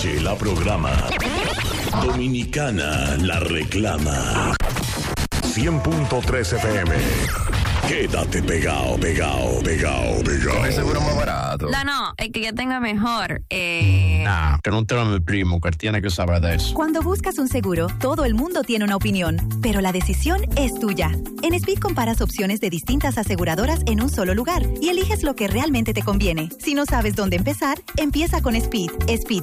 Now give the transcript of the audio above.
noche la programa. Dominicana la reclama. 100.3 FM. Quédate pegado. Con el seguro más barato. No, el que yo tenga mejor. Nah, que no te lo mi primo, que él tiene que saber de eso. Cuando buscas un seguro, todo el mundo tiene una opinión, pero la decisión es tuya. En Speed comparas opciones de distintas aseguradoras en un solo lugar y eliges lo que realmente te conviene. Si no sabes dónde empezar, empieza con Speed. Speed,